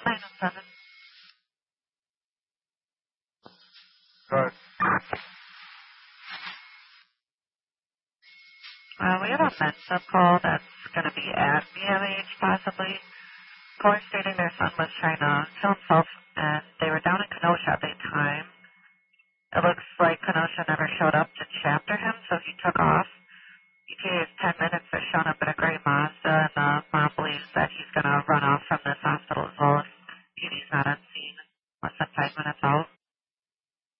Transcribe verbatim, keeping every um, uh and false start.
nine oh seven. Good. Uh, we have a Mensa call that's going to be at B M H possibly. Caller stating their son was trying to kill himself and they were down in Kenosha at the time. It looks like Kenosha never showed up to chapter him, so he took off. E T A is ten minutes for showing up in a gray Mazda